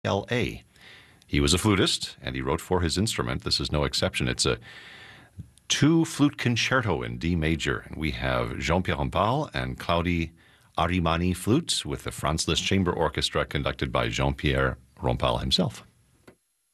L.A. He was a flutist, and he wrote for his instrument. This is no exception. It's a two-flute concerto in D major. And we have Jean-Pierre Rampal and Claudie Arimani flutes with the Franz Liszt Chamber Orchestra conducted by Jean-Pierre Rampal himself.